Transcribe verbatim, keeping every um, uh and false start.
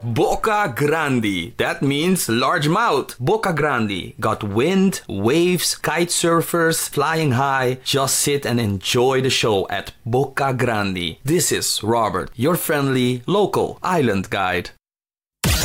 Boca Grande. That means large mouth. Boca Grande. Got wind, waves, kite surfers, flying high. Just sit and enjoy the show at Boca Grande. This is Robert, your friendly local island guide.